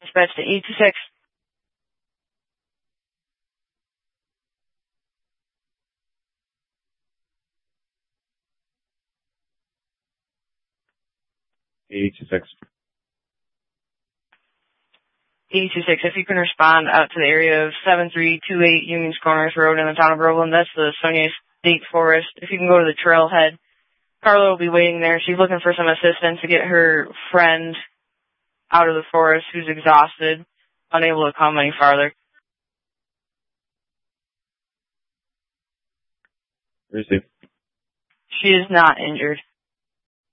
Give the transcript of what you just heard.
Dispatch to 826. If you can respond out to the area of 7328 Unions Corners Road in the town of Groveland, that's the Sonia State Forest. If you can go to the trailhead, Carla will be waiting there. She's looking for some assistance to get her friend out of the forest who's exhausted, unable to come any farther. Receive. She is not injured.